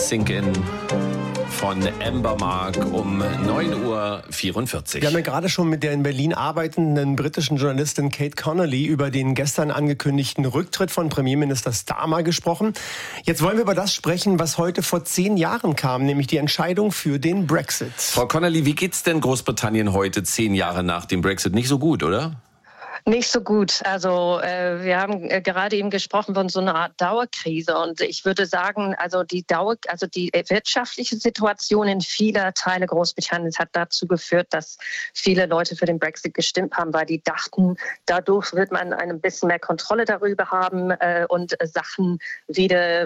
Sink In von Amber Mark um 9:44 Uhr. Wir haben ja gerade schon mit der in Berlin arbeitenden britischen Journalistin Kate Connolly über den gestern angekündigten Rücktritt von Premierminister Starmer gesprochen. Jetzt wollen wir über das sprechen, was heute vor 10 Jahren kam, nämlich die Entscheidung für den Brexit. Frau Connolly, wie geht's denn Großbritannien heute 10 Jahre nach dem Brexit? Nicht so gut, oder? Nicht so gut. Also wir haben gerade eben gesprochen von so einer Art Dauerkrise und ich würde sagen, die wirtschaftliche Situation in vieler Teile Großbritanniens hat dazu geführt, dass viele Leute für den Brexit gestimmt haben, weil die dachten, dadurch wird man ein bisschen mehr Kontrolle darüber haben und Sachen wieder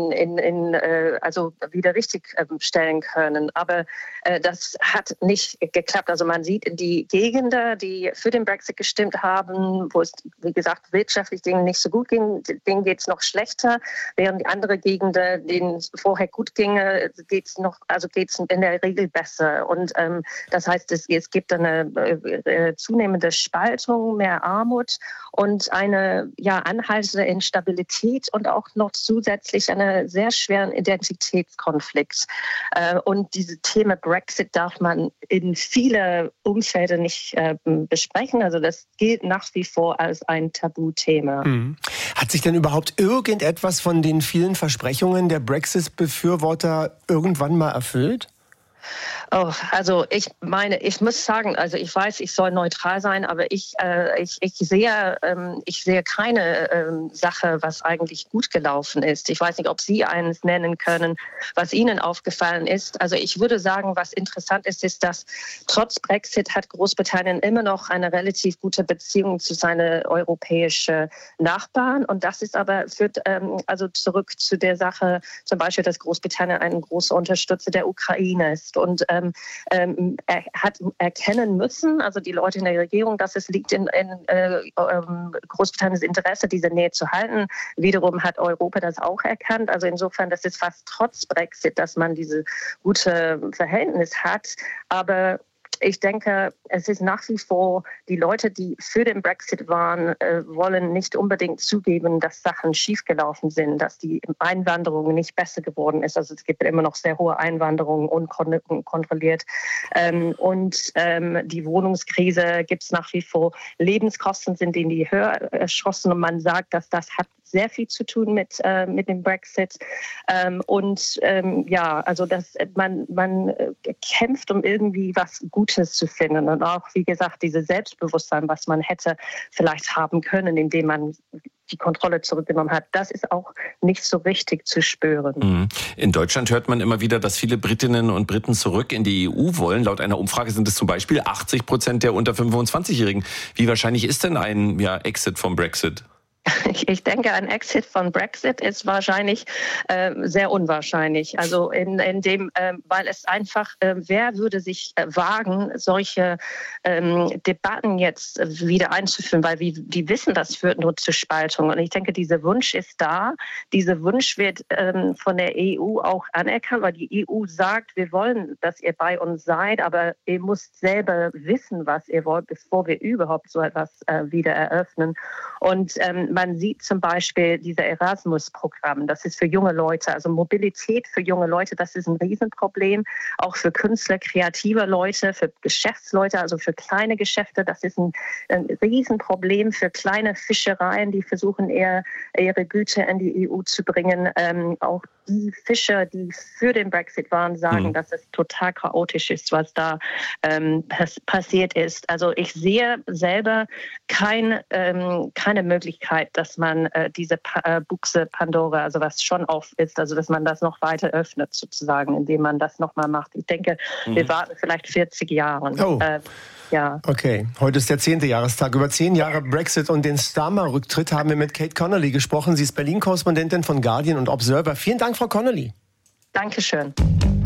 wieder richtig stellen können. Aber das hat nicht geklappt. Also man sieht die Gegenden, die für den Brexit gestimmt haben, wo es, wie gesagt, wirtschaftlich denen nicht so gut ging, denen geht es noch schlechter, während die andere Gegenden, denen es vorher gut ging, geht's in der Regel besser. Und das heißt, es gibt eine zunehmende Spaltung, mehr Armut und eine anhaltende Instabilität und auch noch zusätzlich einen sehr schweren Identitätskonflikt. Und dieses Thema Brexit darf man in vielen Umfeldern nicht besprechen. Also das gilt nach wie vor als ein Tabuthema. Hat sich denn überhaupt irgendetwas von den vielen Versprechungen der Brexit-Befürworter irgendwann mal erfüllt? Oh, also ich muss sagen, also ich weiß, ich soll neutral sein, aber ich sehe keine Sache, was eigentlich gut gelaufen ist. Ich weiß nicht, ob Sie eines nennen können, was Ihnen aufgefallen ist. Also ich würde sagen, was interessant ist, dass trotz Brexit hat Großbritannien immer noch eine relativ gute Beziehung zu seinen europäischen Nachbarn. Und das ist aber führt zurück zu der Sache, zum Beispiel, dass Großbritannien ein großer Unterstützer der Ukraine ist. Und er hat erkennen müssen, also die Leute in der Regierung, dass es liegt in Großbritanniens Interesse, diese Nähe zu halten. Wiederum hat Europa das auch erkannt. Also insofern, das ist fast trotz Brexit, dass man diese gute Verhältnis hat. Aber ich denke, es ist nach wie vor, die Leute, die für den Brexit waren, wollen nicht unbedingt zugeben, dass Sachen schiefgelaufen sind, dass die Einwanderung nicht besser geworden ist. Also es gibt immer noch sehr hohe Einwanderung, unkontrolliert. Die Wohnungskrise gibt es nach wie vor. Lebenskosten sind in die Höhe erschossen und man sagt, dass das hat sehr viel zu tun mit dem Brexit. Man kämpft, um irgendwie was Gutes zu finden. Und auch, wie gesagt, dieses Selbstbewusstsein, was man hätte vielleicht haben können, indem man die Kontrolle zurückgenommen hat, das ist auch nicht so richtig zu spüren. In Deutschland hört man immer wieder, dass viele Britinnen und Briten zurück in die EU wollen. Laut einer Umfrage sind es zum Beispiel 80% der unter 25-Jährigen. Wie wahrscheinlich ist denn ein Exit vom Brexit? Ich denke, ein Exit von Brexit ist wahrscheinlich sehr unwahrscheinlich. Also weil es einfach, wer würde sich wagen, solche Debatten jetzt wieder einzuführen, weil die wissen, das führt nur zu Spaltung. Und ich denke, dieser Wunsch ist da. Dieser Wunsch wird von der EU auch anerkannt, weil die EU sagt, wir wollen, dass ihr bei uns seid, aber ihr müsst selber wissen, was ihr wollt, bevor wir überhaupt so etwas wieder eröffnen. Und man sieht zum Beispiel dieser Erasmus-Programm, das ist für junge Leute, also Mobilität für junge Leute, das ist ein Riesenproblem, auch für Künstler, kreative Leute, für Geschäftsleute, also für kleine Geschäfte, das ist ein Riesenproblem für kleine Fischereien, die versuchen ihre Güter in die EU zu bringen. Auch die Fischer, die für den Brexit waren, sagen, dass es total chaotisch ist, was da passiert ist. Also ich sehe selber keine Möglichkeit, dass man diese Buchse Pandora, also was schon auf ist, also dass man das noch weiter öffnet sozusagen, indem man das nochmal macht. Ich denke, wir warten vielleicht 40 Jahre. Okay, heute ist der 10. Jahrestag. Über 10 Jahre Brexit und den Starmer-Rücktritt haben wir mit Kate Connolly gesprochen. Sie ist Berlin-Korrespondentin von Guardian und Observer. Vielen Dank, Frau Connolly. Dankeschön.